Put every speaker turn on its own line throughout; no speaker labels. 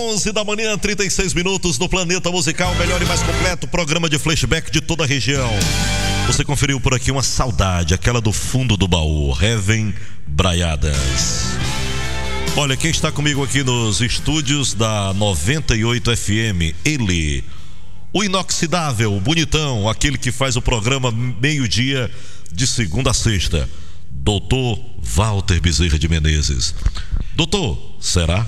11 da manhã, 36 minutos no Planeta Musical, melhor e mais completo programa de flashback de toda a região. Você conferiu por aqui uma saudade, aquela do fundo do baú, Heaven Braiadas. Olha, quem está comigo aqui nos estúdios da 98 FM, ele, o inoxidável, o bonitão, aquele que faz o programa meio-dia de segunda a sexta, Doutor Walter Bezerra de Menezes. Doutor, será?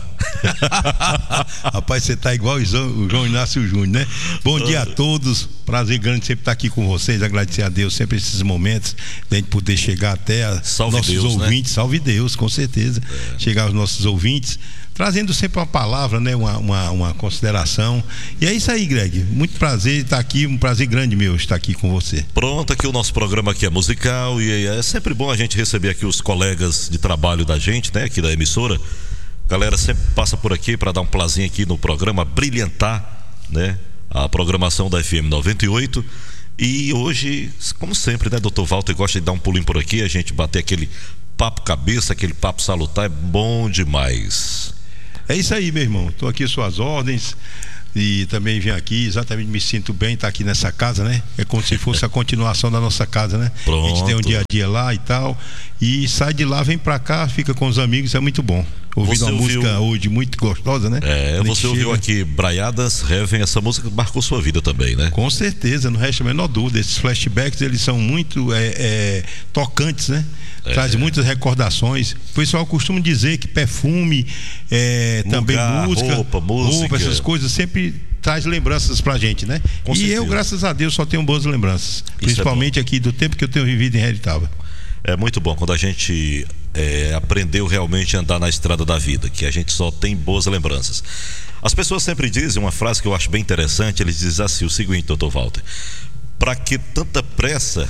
Rapaz, você tá igual o João Inácio Júnior, né? Bom dia a todos, prazer grande sempre estar aqui com vocês, agradecer a Deus sempre esses momentos, da gente poder chegar até nossos
Deus,
ouvintes,
né?
Salve Deus, com certeza, chegar aos nossos ouvintes, trazendo sempre uma palavra, né? Uma consideração. E é isso aí, Greg, muito prazer estar aqui, um prazer grande meu estar aqui com você.
Pronto, aqui o nosso programa aqui é musical e é sempre bom a gente receber aqui os colegas de trabalho da gente, né? Aqui da emissora. Galera sempre passa por aqui para dar um plazinho aqui no programa, brilhantar, né, a programação da FM 98. E hoje, como sempre, né, Dr. Walter gosta de dar um pulinho por aqui, a gente bater aquele papo cabeça, aquele papo salutar, é bom demais.
É isso aí, meu irmão, estou aqui às suas ordens. E também vim aqui, exatamente me sinto bem estar aqui nessa casa, né? É como se fosse a continuação da nossa casa, né?
Pronto.
A gente tem um dia a dia lá e tal, e sai de lá, vem pra cá, fica com os amigos, é muito bom. Ouvindo uma música hoje muito gostosa, né?
Você ouviu aqui Braiadas, Heaven, essa música marcou sua vida também, né?
Com certeza, não resta a menor dúvida. Esses flashbacks, eles são muito tocantes, né? Traz muitas recordações. O pessoal costuma dizer que perfume, também música, roupa, essas coisas sempre traz lembranças pra gente, né?
Com
e
certeza.
Eu, graças a Deus, só tenho boas lembranças. Principalmente aqui do tempo que eu tenho vivido em Heritaba.
É muito bom quando a gente aprendeu realmente a andar na estrada da vida, que a gente só tem boas lembranças. As pessoas sempre dizem uma frase que eu acho bem interessante, eles dizem assim, o seguinte, Dr. Walter: pra que tanta pressa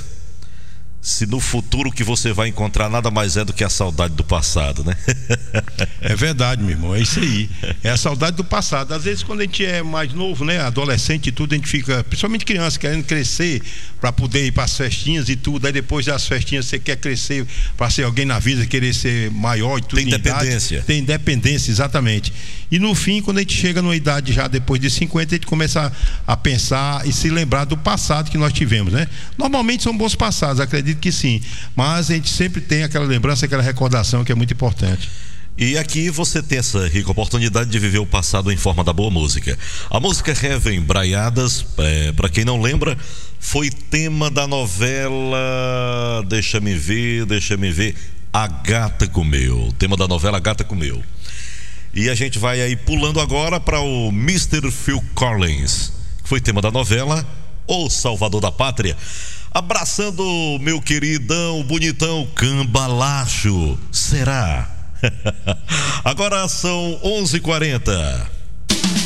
se no futuro que você vai encontrar nada mais é do que a saudade do passado, né?
É verdade, meu irmão, é isso aí. É a saudade do passado. Às vezes quando a gente é mais novo, né, adolescente e tudo, a gente fica, principalmente criança, querendo crescer para poder ir para as festinhas e tudo. Aí depois das festinhas você quer crescer para ser alguém na vida, querer ser maior e tudo.
Tem independência.
Tem independência, exatamente. E no fim, quando a gente chega numa idade já depois de 50, a gente começa a pensar e se lembrar do passado que nós tivemos, né? Normalmente são bons passados, acredito que sim, mas a gente sempre tem aquela lembrança, aquela recordação que é muito importante.
E aqui você tem essa rica oportunidade de viver o passado em forma da boa música. A música Heaven Braiadas, para quem não lembra, foi tema da novela, deixa me ver, A Gata Comeu, tema da novela A Gata Comeu. E a gente vai aí pulando agora para o Mr. Phil Collins, que foi tema da novela O Salvador da Pátria. Abraçando meu queridão, bonitão, Cambalacho, será? Agora são 11h40.